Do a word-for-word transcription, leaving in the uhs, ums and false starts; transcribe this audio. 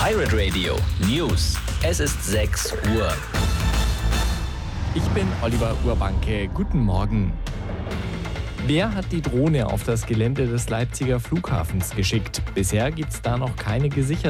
Pirate Radio News. Es ist sechs Uhr. Ich bin Oliver Urbanke. Guten Morgen. Wer hat die Drohne auf das Gelände des Leipziger Flughafens geschickt? Bisher gibt es da noch keine gesicherte